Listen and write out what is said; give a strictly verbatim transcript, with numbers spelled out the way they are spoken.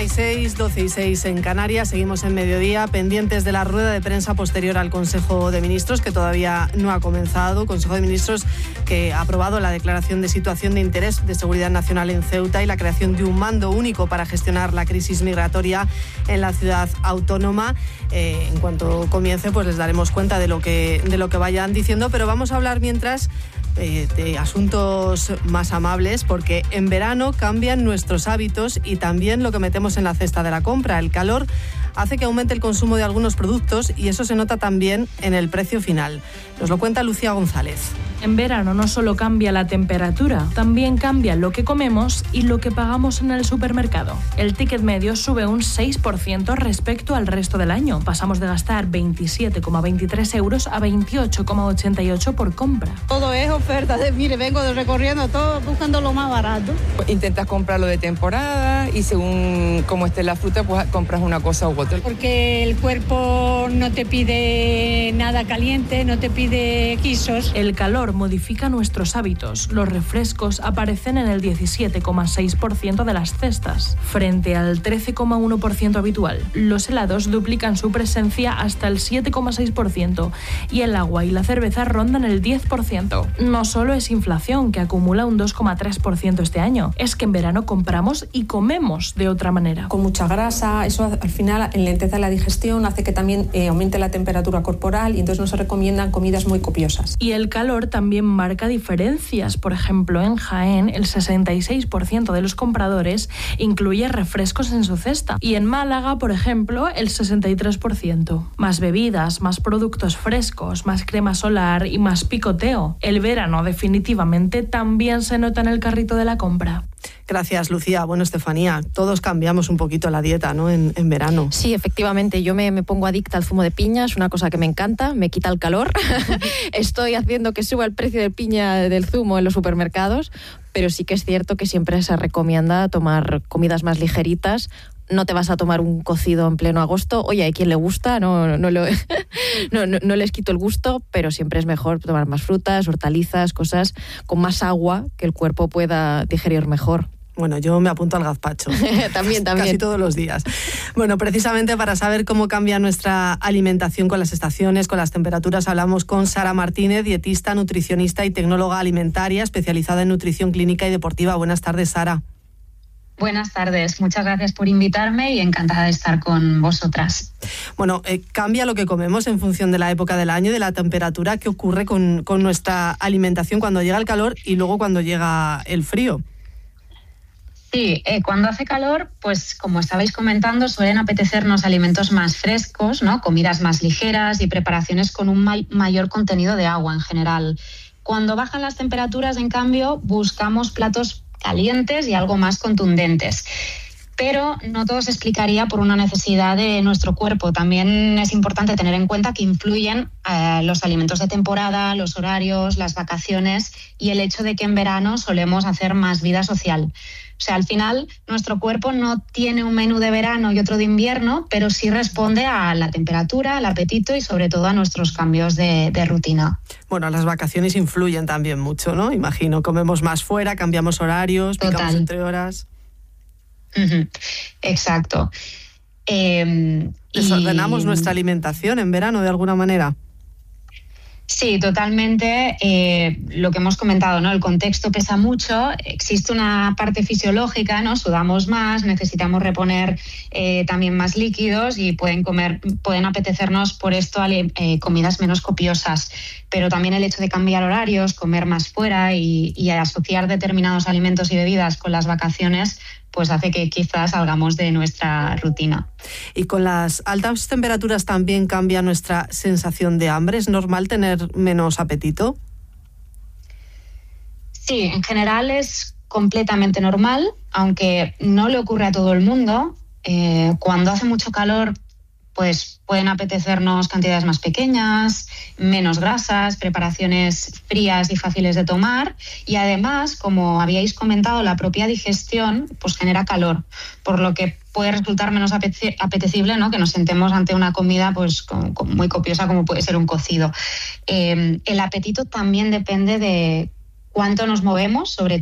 una y seis, doce y seis en Canarias. Seguimos en mediodía, pendientes de la rueda de prensa posterior al Consejo de Ministros, que todavía no ha comenzado. Consejo de Ministros que ha aprobado la declaración de situación de interés de seguridad nacional en Ceuta y la creación de un mando único para gestionar la crisis migratoria en la ciudad autónoma. Eh, en cuanto comience, pues les daremos cuenta de lo que, de lo que vayan diciendo, pero vamos a hablar mientras Eh, de asuntos más amables, porque en verano cambian nuestros hábitos y también lo que metemos en la cesta de la compra. El calor hace que aumente el consumo de algunos productos y eso se nota también en el precio final. Nos lo cuenta Lucía González. En verano no solo cambia la temperatura, también cambia lo que comemos y lo que pagamos en el supermercado. El ticket medio sube un seis por ciento respecto al resto del año. Pasamos de gastar veintisiete coma veintitrés euros a veintiocho coma ochenta y ocho por compra. Todo es oferta. De, mire, vengo de recorriendo todo buscando lo más barato. Intentas comprarlo de temporada y según cómo esté la fruta, pues compras una cosa u otra. Porque el cuerpo no te pide nada caliente, no te pide quisos. El calor modifica nuestros hábitos. Los refrescos aparecen en el diecisiete coma seis por ciento de las cestas, frente al trece coma uno por ciento habitual. Los helados duplican su presencia hasta el siete coma seis por ciento y el agua y la cerveza rondan el diez por ciento. No solo es inflación, que acumula un dos coma tres por ciento este año, es que en verano compramos y comemos de otra manera. Con mucha grasa, eso al final enlentece la digestión, hace que también eh, aumente la temperatura corporal y entonces no se recomiendan comidas muy copiosas. Y el calor también También marca diferencias. Por ejemplo, en Jaén, el sesenta y seis por ciento de los compradores incluye refrescos en su cesta. Y en Málaga, por ejemplo, el sesenta y tres por ciento. Más bebidas, más productos frescos, más crema solar y más picoteo. El verano, definitivamente, también se nota en el carrito de la compra. Gracias, Lucía. Bueno, Estefanía, todos cambiamos un poquito la dieta, ¿no? En, en verano. Sí, efectivamente. Yo me, me pongo adicta al zumo de piña, es una cosa que me encanta, me quita el calor. Estoy haciendo que suba el precio de piña del zumo en los supermercados, pero sí que es cierto que siempre se recomienda tomar comidas más ligeritas. No te vas a tomar un cocido en pleno agosto. Oye, hay quien le gusta, no, no, lo, no, no, no les quito el gusto, pero siempre es mejor tomar más frutas, hortalizas, cosas con más agua que el cuerpo pueda digerir mejor. Bueno, yo me apunto al gazpacho. también, también. Casi todos los días. Bueno, precisamente para saber cómo cambia nuestra alimentación con las estaciones, con las temperaturas, hablamos con Sara Martínez, dietista, nutricionista y tecnóloga alimentaria, especializada en nutrición clínica y deportiva. Buenas tardes, Sara. Buenas tardes, muchas gracias por invitarme y encantada de estar con vosotras. Bueno, eh, cambia lo que comemos en función de la época del año y de la temperatura. ¿Qué ocurre con, con nuestra alimentación cuando llega el calor y luego cuando llega el frío? Sí, eh, cuando hace calor, pues como estabais comentando, suelen apetecernos alimentos más frescos, ¿no? Comidas más ligeras y preparaciones con un ma- mayor contenido de agua en general. Cuando bajan las temperaturas, en cambio, buscamos platos calientes y algo más contundentes. Pero no todo se explicaría por una necesidad de nuestro cuerpo. También es importante tener en cuenta que influyen eh, los alimentos de temporada, los horarios, las vacaciones y el hecho de que en verano solemos hacer más vida social. O sea, al final nuestro cuerpo no tiene un menú de verano y otro de invierno, pero sí responde a la temperatura, al apetito y sobre todo a nuestros cambios de, de rutina. Bueno, las vacaciones influyen también mucho, ¿no? Imagino, comemos más fuera, cambiamos horarios, Total. picamos entre horas. Uh-huh. Exacto. Eh, ¿Desordenamos y... nuestra alimentación en verano de alguna manera? Sí, totalmente. Eh, lo que hemos comentado, ¿no? El contexto pesa mucho. Existe una parte fisiológica, ¿no? Sudamos más, necesitamos reponer eh, también más líquidos y pueden comer, pueden apetecernos por esto eh, comidas menos copiosas. Pero también el hecho de cambiar horarios, comer más fuera y, y asociar determinados alimentos y bebidas con las vacaciones, pues hace que quizás salgamos de nuestra rutina. ¿Y con las altas temperaturas también cambia nuestra sensación de hambre? ¿Es normal tener menos apetito? Sí, en general es completamente normal, aunque no le ocurre a todo el mundo. Eh, cuando hace mucho calor, pues pueden apetecernos cantidades más pequeñas, menos grasas, preparaciones frías y fáciles de tomar y además, como habíais comentado, la propia digestión pues genera calor, por lo que puede resultar menos apete- apetecible, ¿no? Que nos sentemos ante una comida pues con, con muy copiosa como puede ser un cocido. Eh, el apetito también depende de cuánto nos movemos, sobre